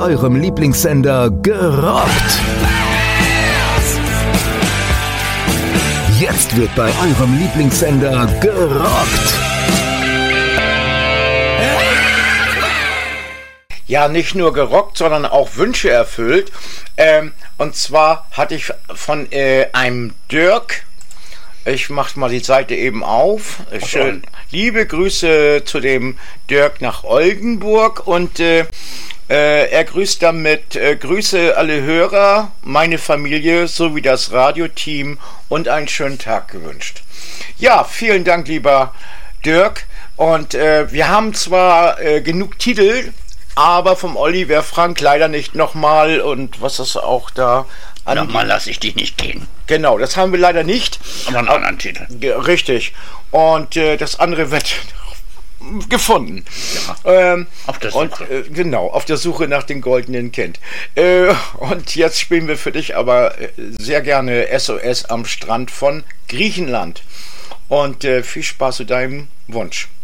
eurem Lieblingssender gerockt. Jetzt wird bei eurem Lieblingssender gerockt. Ja, nicht nur gerockt, sondern auch Wünsche erfüllt. Und zwar hatte ich von einem Dirk, ich mach mal die Seite eben auf. Schön. Liebe Grüße zu dem Dirk nach Oldenburg und er grüßt damit, Grüße alle Hörer, meine Familie sowie das Radioteam und einen schönen Tag gewünscht. Ja, vielen Dank, lieber Dirk. Und wir haben zwar genug Titel, aber vom Oliver Frank leider nicht nochmal und was ist auch da an. Nochmal lasse ich dich nicht gehen. Genau, das haben wir leider nicht. Aber einen anderen Titel. Richtig. Und das andere wird gefunden. Ja, auf der Suche. Und, genau, auf der Suche nach dem goldenen Kind. Und jetzt spielen wir für dich aber sehr gerne SOS am Strand von Griechenland. Und viel Spaß zu deinem Wunsch.